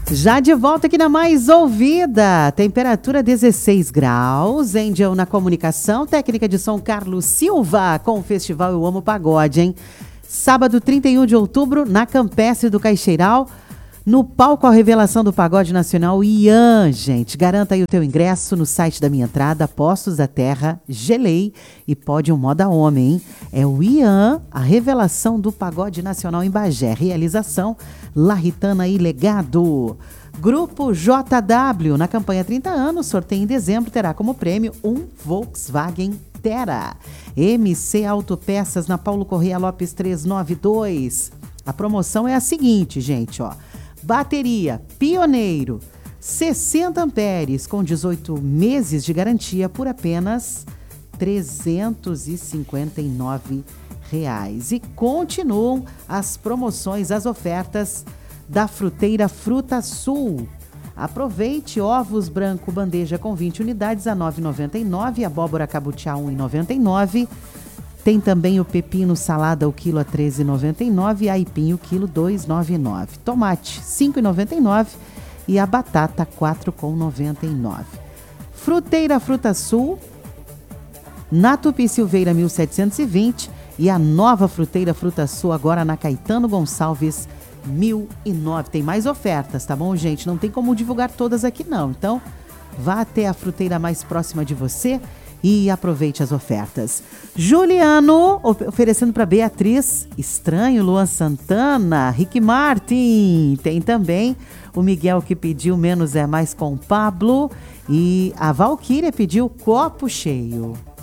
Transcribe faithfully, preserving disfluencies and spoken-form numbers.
Já de volta aqui na Mais Ouvida, temperatura dezesseis graus, Angel na comunicação, técnica de som Carlos Silva, com o festival Eu Amo Pagode, hein? Sábado trinta e um de outubro, na Campestre do Caixeiral, no palco a revelação do Pagode Nacional Ian, gente. Garanta aí o teu ingresso no site da Minha Entrada, Postos da Terra, Gelei e Pódio Moda Homem, hein? É o Ian, a revelação do Pagode Nacional em Bagé. Realização Larritana e Legado. Grupo J W, na campanha trinta anos, sorteio em dezembro, terá como prêmio um Volkswagen Terra. M C Autopeças, na Paulo Correia Lopes trezentos e noventa e dois. A promoção é a seguinte, gente, ó. Bateria Pioneiro, sessenta amperes, com dezoito meses de garantia por apenas trezentos e cinquenta e nove reais. E continuam as promoções, as ofertas da Fruteira Fruta Sul. Aproveite, ovos branco bandeja com vinte unidades a nove reais e noventa e nove centavos, abóbora cabutiá um real e noventa e nove centavos. Tem também o pepino salada o quilo a treze reais e noventa e nove centavos e aipim o quilo dois reais e noventa e nove centavos. Tomate cinco reais e noventa e nove centavos e a batata quatro reais e noventa e nove centavos. Fruteira Fruta Sul, na Tupi Silveira mil setecentos e vinte e a nova Fruteira Fruta Sul agora na Caetano Gonçalves mil e nove. Tem mais ofertas, tá bom, gente? Não tem como divulgar todas aqui não. Então, vá até a fruteira mais próxima de você e aproveite as ofertas. Juliano oferecendo para Beatriz, Estranho, Luan Santana, Rick Martin. Tem também o Miguel que pediu Menos é Mais com Pablo e a Valquíria pediu Copo Cheio.